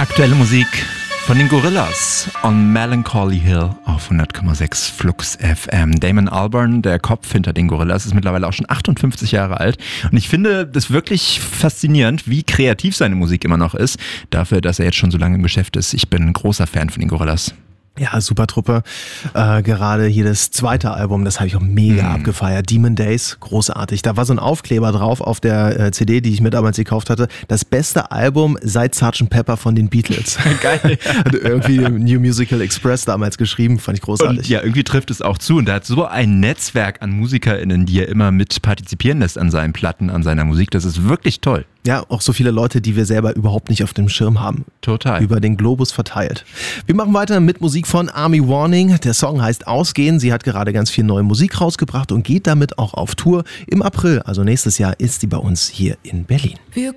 Aktuelle Musik von den Gorillaz on Melancholy Hill auf 100,6 Flux FM. Damon Albarn, der Kopf hinter den Gorillaz, ist mittlerweile auch schon 58 Jahre alt. Und ich finde das wirklich faszinierend, wie kreativ seine Musik immer noch ist, dafür, dass er jetzt schon so lange im Geschäft ist. Ich bin ein großer Fan von den Gorillaz. Ja, super Truppe. Gerade hier das zweite Album, das habe ich auch mega abgefeiert. Demon Days, großartig. Da war so ein Aufkleber drauf auf der CD, die ich mir damals gekauft hatte. Das beste Album seit Sgt. Pepper von den Beatles. Geil. Hat irgendwie New Musical Express damals geschrieben, fand ich großartig. Und ja, irgendwie trifft es auch zu. Und er hat so ein Netzwerk an MusikerInnen, die er immer mit partizipieren lässt an seinen Platten, an seiner Musik. Das ist wirklich toll. Ja, auch so viele Leute, die wir selber überhaupt nicht auf dem Schirm haben. Total. Über den Globus verteilt. Wir machen weiter mit Musik von Army Warning. Der Song heißt Ausgehen. Sie hat gerade ganz viel neue Musik rausgebracht und geht damit auch auf Tour. Im April, also nächstes Jahr, ist sie bei uns hier in Berlin. Wir